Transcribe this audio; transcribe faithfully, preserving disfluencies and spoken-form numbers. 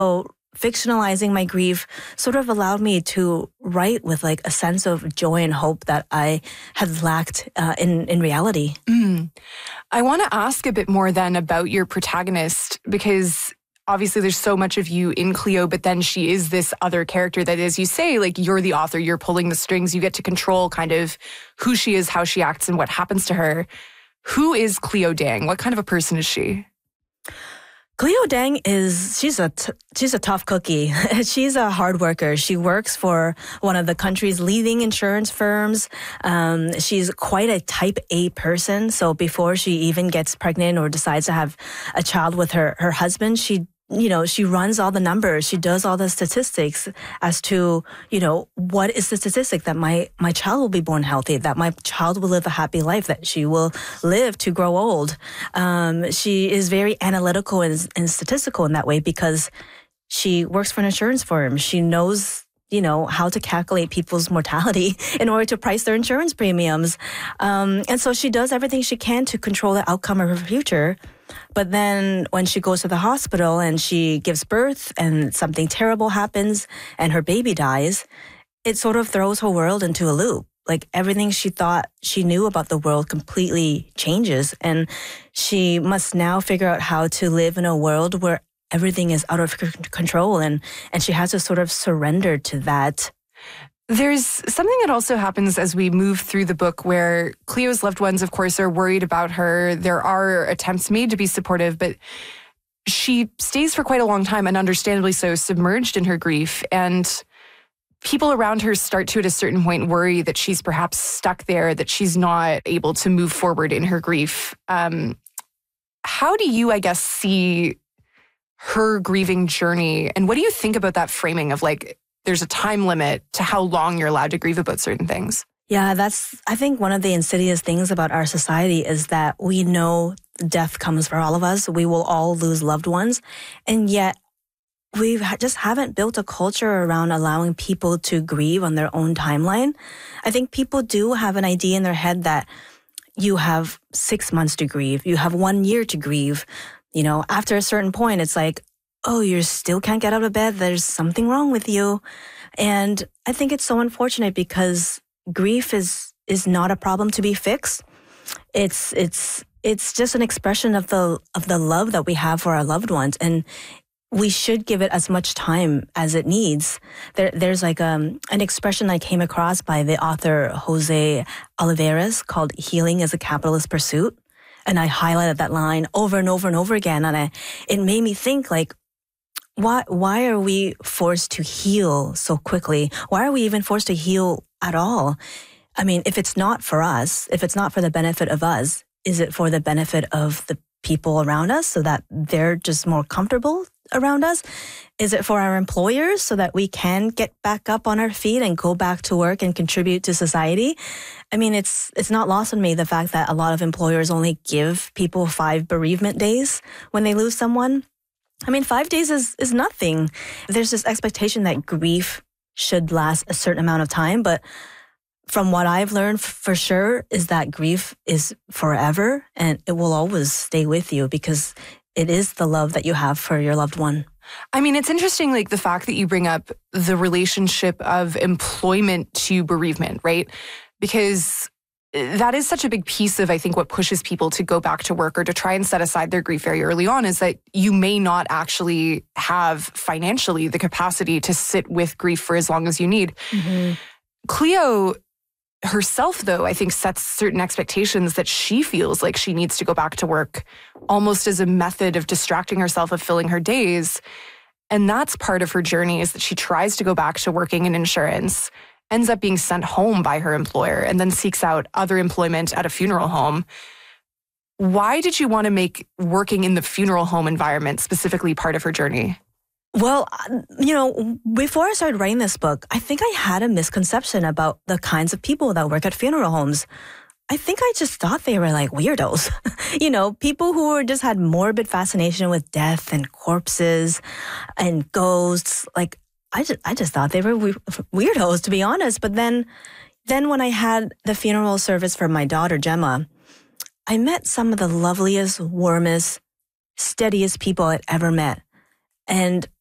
So fictionalizing my grief sort of allowed me to write with like a sense of joy and hope that I had lacked uh, in, in reality. Mm. I want to ask a bit more then about your protagonist, because obviously there's so much of you in Cleo, but then she is this other character that, as you say, like you're the author, you're pulling the strings, you get to control kind of who she is, how she acts, and what happens to her. Who is Cleo Dang? What kind of a person is she? Cleo Dang is, she's a, t- she's a tough cookie. She's a hard worker. She works for one of the country's leading insurance firms. Um, she's quite a type A person. So before she even gets pregnant or decides to have a child with her, her husband, she you know, she runs all the numbers. She does all the statistics as to, you know, what is the statistic that my, my child will be born healthy, that my child will live a happy life, that she will live to grow old. Um, she is very analytical and, and statistical in that way because she works for an insurance firm. She knows, you know, how to calculate people's mortality in order to price their insurance premiums. Um, and so she does everything she can to control the outcome of her future. But then when she goes to the hospital and she gives birth and something terrible happens and her baby dies, it sort of throws her world into a loop. Like everything she thought she knew about the world completely changes. And she must now figure out how to live in a world where everything is out of control. And, and she has to sort of surrender to that. There's something that also happens as we move through the book where Cleo's loved ones, of course, are worried about her. There are attempts made to be supportive, but she stays for quite a long time and understandably so submerged in her grief. And people around her start to, at a certain point, worry that she's perhaps stuck there, that she's not able to move forward in her grief. Um, how do you, I guess, see her grieving journey? And what do you think about that framing of like, there's a time limit to how long you're allowed to grieve about certain things? Yeah, that's, I think one of the insidious things about our society is that we know death comes for all of us. We will all lose loved ones. And yet we just haven't built a culture around allowing people to grieve on their own timeline. I think people do have an idea in their head that you have six months to grieve. You have one year to grieve. You know, after a certain point, it's like, oh, you still can't get out of bed. There's something wrong with you. And I think it's so unfortunate because grief is, is not a problem to be fixed. It's, it's, it's just an expression of the, of the love that we have for our loved ones. And we should give it as much time as it needs. There, there's like um, an expression I came across by the author Jose Olivares called "Healing is a Capitalist Pursuit." And I highlighted that line over and over and over again. And I, it made me think like, Why, why are we forced to heal so quickly? Why are we even forced to heal at all? I mean, if it's not for us, if it's not for the benefit of us, is it for the benefit of the people around us so that they're just more comfortable around us? Is it for our employers so that we can get back up on our feet and go back to work and contribute to society? I mean, it's it's not lost on me the fact that a lot of employers only give people five bereavement days when they lose someone. I mean, five days is, is nothing. There's this expectation that grief should last a certain amount of time. But from what I've learned f- for sure is that grief is forever and it will always stay with you because it is the love that you have for your loved one. I mean, it's interesting, like the fact that you bring up the relationship of employment to bereavement, right? Because that is such a big piece of, I think, what pushes people to go back to work or to try and set aside their grief very early on is that you may not actually have financially the capacity to sit with grief for as long as you need. Mm-hmm. Cleo herself, though, I think sets certain expectations that she feels like she needs to go back to work almost as a method of distracting herself, of filling her days. And that's part of her journey is that she tries to go back to working in insurance, ends up being sent home by her employer, and then seeks out other employment at a funeral home. Why did you want to make working in the funeral home environment specifically part of her journey? Well, you know, before I started writing this book, I think I had a misconception about the kinds of people that work at funeral homes. I think I just thought they were like weirdos. You know, people who were just had morbid fascination with death and corpses and ghosts. Like, I just, I just thought they were we- weirdos, to be honest. But then, then when I had the funeral service for my daughter, Gemma, I met some of the loveliest, warmest, steadiest people I'd ever met. And